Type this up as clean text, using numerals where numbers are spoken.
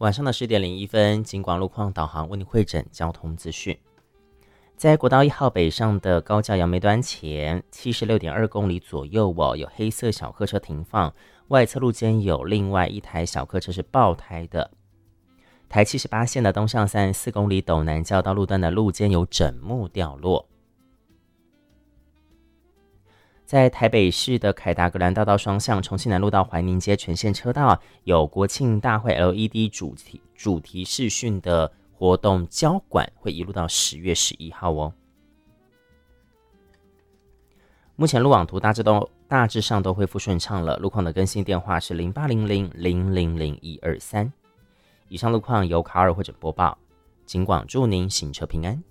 晚上的10点01分，警广路况导航为您汇整交通资讯。在国道1号北上的高架杨梅端前76.2公里左右有黑色小客车停放，外侧路间有另外一台小客车是爆胎的。台78线的东向34公里斗南交道路段的路间有枕木掉落。在台北市的凯达格兰大道双向重庆南路到怀宁街全线车道有国庆大会 LED 主题视讯的活动交管，会一路到10月11号哦。目前路网图大致上都恢复顺畅了，路况的更新电话是0800000123。以上路况由卡尔汇整播报，警广祝您行车平安。